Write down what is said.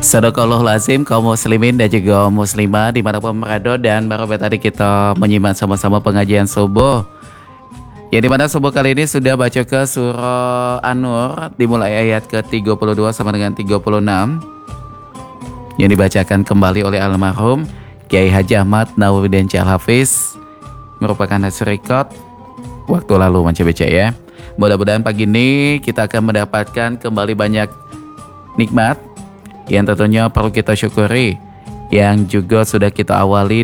Sadaqallahul lazim kaum muslimin dan juga muslimah dimanapun berada, dan baru tadi kita menyimak sama-sama pengajian subuh. Yang dimana subuh kali ini sudah baca ke surah An-Nur dimulai ayat ke-32 sama dengan 36 yang dibacakan kembali oleh almarhum Kiai Haji Ahmad Nawawiddin Hafiz, merupakan hasil record waktu lalu baca ya. Mudah-mudahan pagi ini kita akan mendapatkan kembali banyak nikmat yang tentunya perlu kita syukuri, yang juga sudah kita awali